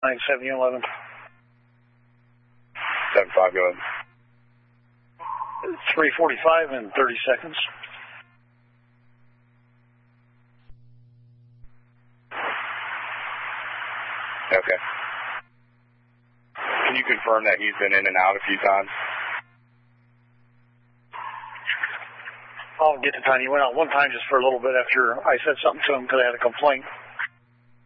97011. 75, go ahead. 345 in 30 seconds. Okay. Can you confirm that he's been in and out a few times? I'll get the time. He went out one time just for a little bit after I said something to him because I had a complaint.